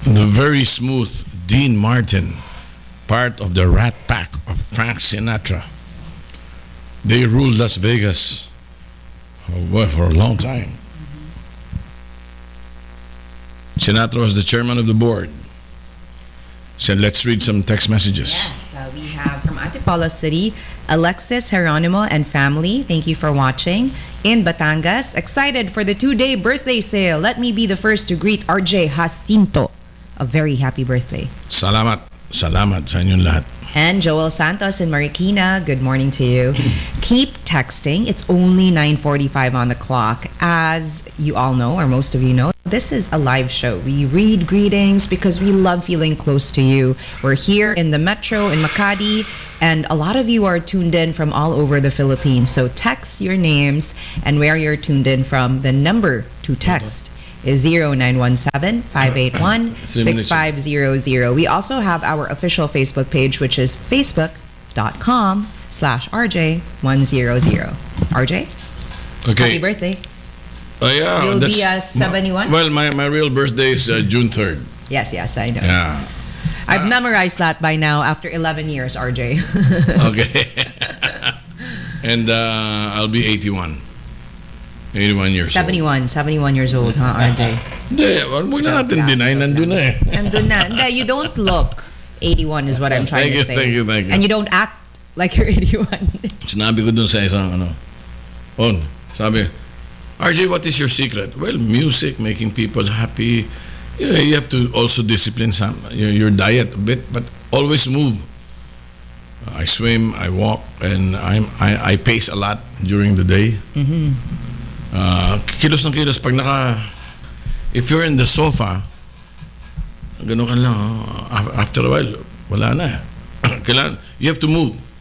The very smooth Dean Martin, part of the Rat Pack of Frank Sinatra. They ruled Las Vegas for a long time. Sinatra was the chairman of the board. So let's read some text messages. Yes, we have from Antipolo City, Alexis Geronimo and family. Thank you for watching. In Batangas, excited for the 2-day birthday sale. Let me be the first to greet RJ Jacinto. A very happy birthday. Salamat. Salamat sa inyong lahat. And Joel Santos in Marikina, good morning to you. Keep texting. It's only 9:45 on the clock. As you all know, or most of you know, this is a live show. We read greetings because we love feeling close to you. We're here in the metro in Makati, and a lot of you are tuned in from all over the Philippines. So text your names and where you're tuned in from. The number to text is 0917-581-6500. We also have our official Facebook page, which is facebook.com/RJ100. RJ? Okay. Happy birthday. Oh, yeah. You'll be 71? Well, my real birthday is June 3rd. Yes, I know. Yeah. I've memorized that by now after 11 years, RJ. Okay. And I'll be 81. 81 years 71 years old, huh, RJ? Hindi, wag na natin deny, nandun na eh. Nandun na. Hindi, you don't look 81 is what I'm trying to say. Thank you. And you don't act like you're 81. Sinabi ko dun sa isang sabi, RJ, what is your secret? Well, music, making people happy. You have to also discipline your diet a bit, but always move. I swim, I walk, and I pace a lot during the day. Kilos ng kilos pag if you're in the sofa, ganun ka lang, after a while wala na. You have to move.